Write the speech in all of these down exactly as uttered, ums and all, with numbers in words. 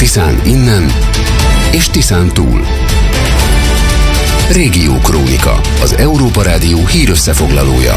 Tiszán innen és Tiszán túl. Régiókrónika, az Európa Rádió hírösszefoglalója.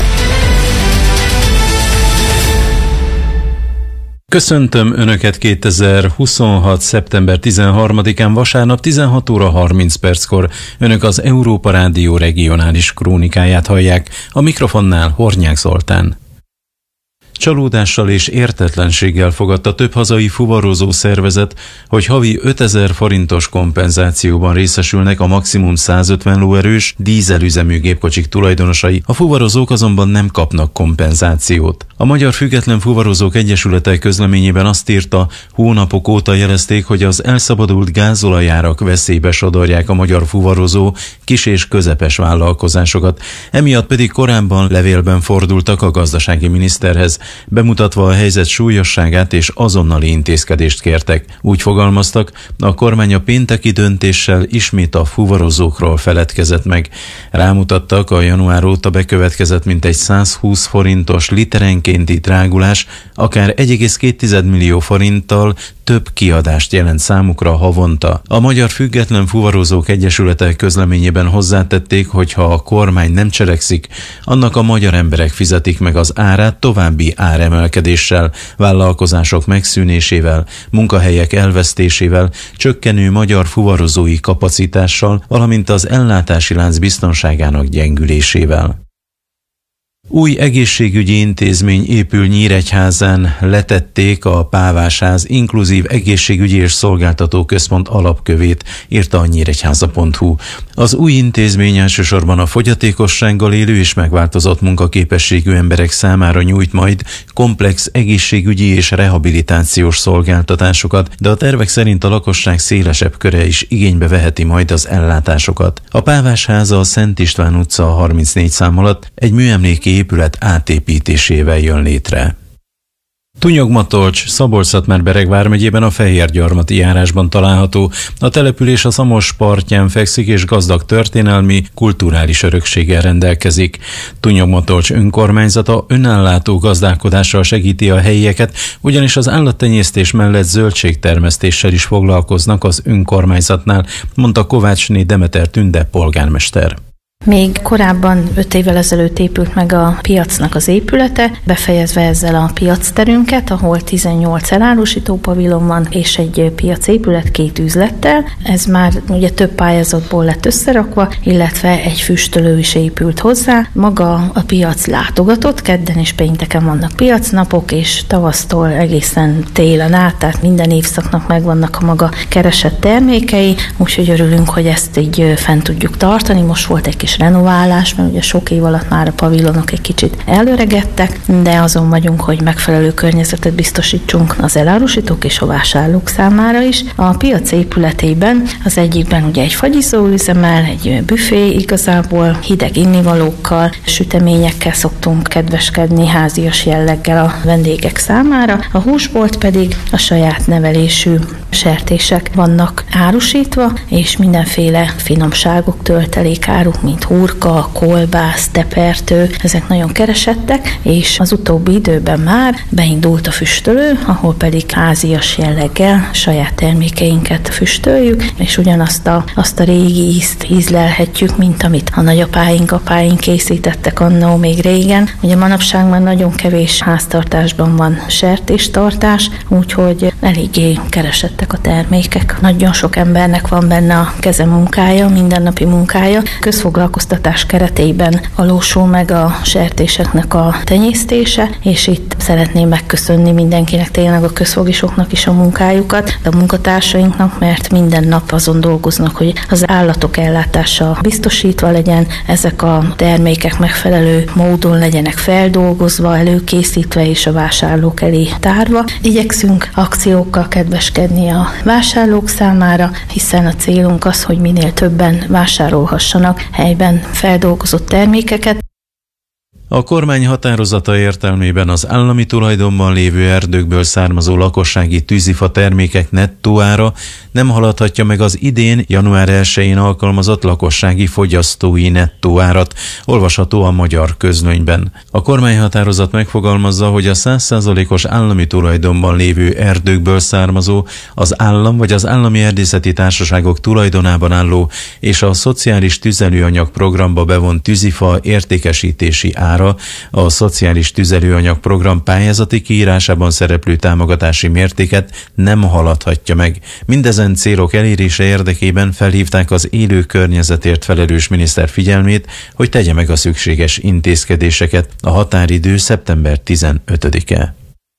Köszöntöm Önöket kétezer-huszonhat. szeptember tizenharmadikán vasárnap tizenhat óra harminc perckor. Önök az Európa Rádió regionális krónikáját hallják. A mikrofonnál Hornyák Zoltán. Csalódással és értetlenséggel fogadta több hazai fuvarozó szervezet, hogy havi ötezer forintos kompenzációban részesülnek a maximum százötven lóerős dízelüzemű gépkocsik tulajdonosai, a fuvarozók azonban nem kapnak kompenzációt. A Magyar Független Fuvarozók Egyesülete közleményében azt írta, hónapok óta jelezték, hogy az elszabadult gázolajárak veszélybe sodorják a magyar fuvarozó kis és közepes vállalkozásokat. Emiatt pedig korábban levélben fordultak a gazdasági miniszterhez, bemutatva a helyzet súlyosságát és azonnali intézkedést kértek. Úgy fogalmaztak, a kormány a pénteki döntéssel ismét a fuvarozókról feledkezett meg. Rámutattak, a január óta bekövetkezett mintegy százhúsz forintos literenkénti drágulás, akár egy egész két millió forinttal több kiadást jelent számukra havonta. A Magyar Független Fuvarozók Egyesülete közleményében hozzátették, hogy ha a kormány nem cselekszik, annak a magyar emberek fizetik meg az árát további áremelkedéssel, vállalkozások megszűnésével, munkahelyek elvesztésével, csökkenő magyar fuvarozói kapacitással, valamint az ellátási lánc biztonságának gyengülésével. Új egészségügyi intézmény épül Nyíregyházán, letették a Pávásház inkluzív egészségügyi és szolgáltató központ alapkövét, írta a nyíregyháza pont hu. Az új intézmény elsősorban a fogyatékossággal élő és megváltozott munkaképességű emberek számára nyújt majd komplex egészségügyi és rehabilitációs szolgáltatásokat, de a tervek szerint a lakosság szélesebb köre is igénybe veheti majd az ellátásokat. A Pávásháza a Szent István utca harmincnégy szám alatt egy műemléki épület átépítésével jön létre. Tunyogmatolcs, Szabolcs-Szatmár-Bereg vármegyében a Fehérgyarmati járásban található. A település a Szamos partján fekszik és gazdag történelmi, kulturális örökséggel rendelkezik. Tunyogmatolcs önkormányzata önállátó gazdálkodással segíti a helyieket, ugyanis az állattenyésztés mellett zöldségtermesztéssel is foglalkoznak az önkormányzatnál, mondta Kovácsné Demeter Tünde polgármester. Még korábban öt évvel ezelőtt épült meg a piacnak az épülete, befejezve ezzel a piacterünket, ahol tizennyolc elárusító pavilon van, és egy piacépület két üzlettel. Ez már ugye több pályázatból lett összerakva, illetve egy füstölő is épült hozzá. Maga a piac látogatott, kedden és pénteken vannak piacnapok, és tavasztól egészen télen át, tehát minden évszaknak megvannak a maga keresett termékei, úgyhogy örülünk, hogy ezt így fent tudjuk tartani. Most volt egy kis renoválás, mert ugye sok év alatt már a pavilonok egy kicsit előregettek, de azon vagyunk, hogy megfelelő környezetet biztosítsunk az elárusítók és a vásárlók számára is. A piac épületében az egyikben ugye egy fagyizó üzemel, egy büfé igazából, hideg innivalókkal, süteményekkel szoktunk kedveskedni házias jelleggel a vendégek számára. A húsbolt pedig a saját nevelésű sertések vannak árusítva, és mindenféle finomságok, töltelékáruk, mint hurka, kolbász, tepertő, ezek nagyon keresettek, és az utóbbi időben már beindult a füstölő, ahol pedig házias jelleggel saját termékeinket füstöljük, és ugyanazt a, azt a régi ízt ízlelhetjük, mint amit a nagyapáink, apáink készítettek annó még régen. Ugye manapság már nagyon kevés háztartásban van sertéstartás, úgyhogy eléggé keresettek a termékek. Nagyon sok embernek van benne a keze munkája, mindennapi munkája. Közfoglalkoztatás keretében valósul meg a sertéseknek a tenyésztése, és itt szeretném megköszönni mindenkinek, tényleg a közfogisoknak is a munkájukat, de a munkatársainknak, mert minden nap azon dolgoznak, hogy az állatok ellátása biztosítva legyen, ezek a termékek megfelelő módon legyenek feldolgozva, előkészítve és a vásárlók elé tárva. Igyekszünk akciókkal kedveskedni a vásárlók számára, hiszen a célunk az, hogy minél többen vásárolhassanak helyben feldolgozott termékeket. A kormány határozata értelmében az állami tulajdonban lévő erdőkből származó lakossági tűzifa termékek nettó ára nem haladhatja meg az idén január elsején alkalmazott lakossági fogyasztói nettó árat, olvasható a Magyar Közlönyben. A kormányhatározat megfogalmazza, hogy a száz százalékos állami tulajdonban lévő erdőkből származó, az állam vagy az állami erdészeti társaságok tulajdonában álló és a szociális tüzelőanyag programba bevont tűzifa értékesítési ára a szociális tüzelőanyag program pályázati kiírásában szereplő támogatási mértéket nem haladhatja meg. Mindezen célok elérése érdekében felhívták az élő környezetért felelős miniszter figyelmét, hogy tegye meg a szükséges intézkedéseket. A határidő szeptember tizenötödike.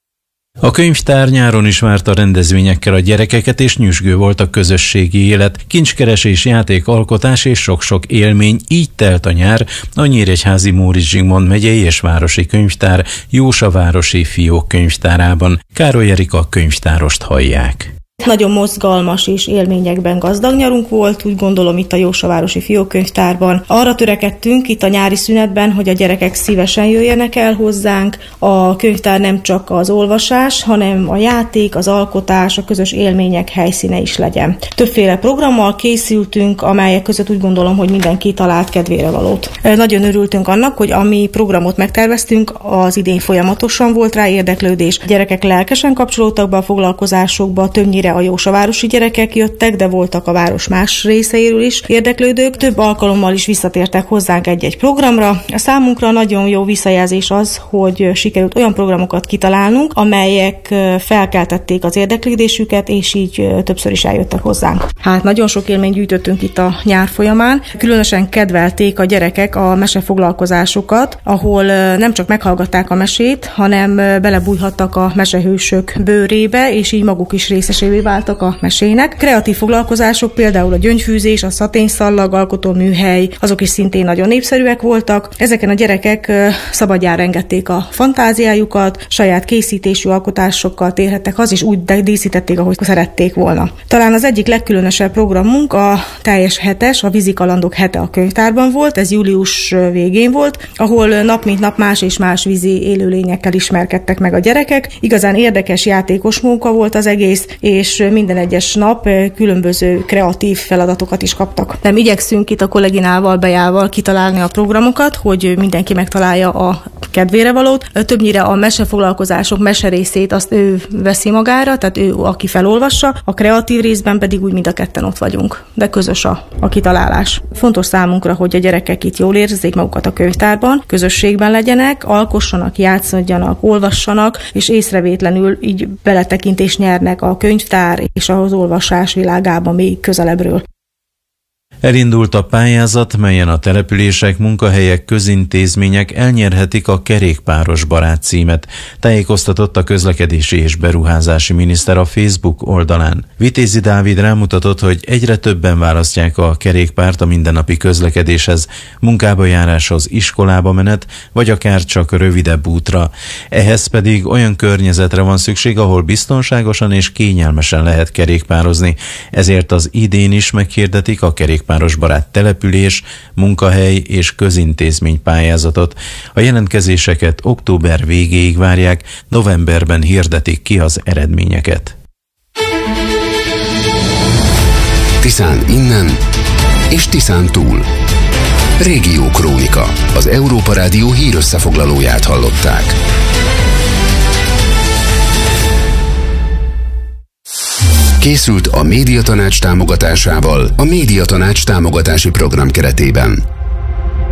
A könyvtár nyáron is várta rendezvényekkel a gyerekeket, és nyüzsgő volt a közösségi élet. Kincskeresés, játék, alkotás és sok-sok élmény, így telt a nyár a Nyíregyházi Móricz Zsigmond megyei és városi könyvtár Jósavárosi Fiók könyvtárában. Károly Erika könyvtárost hallják. Nagyon mozgalmas és élményekben gazdag nyarunk volt, úgy gondolom itt a Jósavárosi Fiókkönyvtárban. Arra törekedtünk itt a nyári szünetben, hogy a gyerekek szívesen jöjjenek el hozzánk. A könyvtár nem csak az olvasás, hanem a játék, az alkotás, a közös élmények helyszíne is legyen. Többféle programmal készültünk, amelyek között úgy gondolom, hogy mindenki talált kedvére valót. Nagyon örültünk annak, hogy ami programot megterveztünk, az idén folyamatosan volt rá érdeklődés. A gyerekek lelkesen kapcsolódtak be a foglalkozásokba, többnyire a jósavárosi gyerekek jöttek, de voltak a város más részeiről is érdeklődők. Több alkalommal is visszatértek hozzánk egy-egy programra. A számunkra nagyon jó visszajelzés az, hogy sikerült olyan programokat kitalálnunk, amelyek felkeltették az érdeklődésüket, és így többször is eljöttek hozzánk. Hát nagyon sok élményt gyűjtöttünk itt a nyár folyamán. Különösen kedvelték a gyerekek a mesefoglalkozásokat, ahol nem csak meghallgatták a mesét, hanem belebújhattak a mesehősök bőrébe, és így maguk is részesévé váltak a mesének. Kreatív foglalkozások, például a gyöngyfűzés, a szatényszallag, alkotóműhely, azok is szintén nagyon népszerűek voltak. Ezeken a gyerekek szabadjára engedték a fantáziájukat, saját készítésű alkotásokkal térhettek haza, és úgy díszítették, ahogy szerették volna. Talán az egyik legkülönösebb programunk a teljes hetes, a vízikalandok hete a könyvtárban volt, ez július végén volt, ahol nap mint nap más és más vízi élőlényekkel ismerkedtek meg a gyerekek. Igazán érdekes játékos munka volt az egész, és minden egyes nap különböző kreatív feladatokat is kaptak. Nem igyekszünk itt a kolléginával, Bejával kitalálni a programokat, hogy mindenki megtalálja a kedvére valót. Többnyire a mesefoglalkozások meserészét azt ő veszi magára, tehát ő, aki felolvassa, a kreatív részben pedig úgy mind a ketten ott vagyunk, de közös a, a kitalálás. Fontos számunkra, hogy a gyerekek itt jól érezzék magukat a könyvtárban, közösségben legyenek, alkossanak, játszodjanak, olvassanak, és észrevétlenül így beletekintést nyernek a könyvtár és az olvasás világába még közelebbről. Elindult a pályázat, melyen a települések, munkahelyek, közintézmények elnyerhetik a kerékpáros barát címet, tájékoztatott a közlekedési és beruházási miniszter a Facebook oldalán. Vitézi Dávid rámutatott, hogy egyre többen választják a kerékpárt a mindennapi közlekedéshez, munkába járáshoz, iskolába menet, vagy akár csak rövidebb útra. Ehhez pedig olyan környezetre van szükség, ahol biztonságosan és kényelmesen lehet kerékpározni. Ezért az idén is meghirdetik a kerékpáros barát település, munkahely és közintézmény pályázatot. A jelentkezéseket október végéig várják, novemberben hirdetik ki az eredményeket. Tiszán innen és Tiszán túl. Régiókrónika. Az Európa Rádió hírösszefoglalóját hallották. Készült a Médiatanács támogatásával a Médiatanács támogatási program keretében.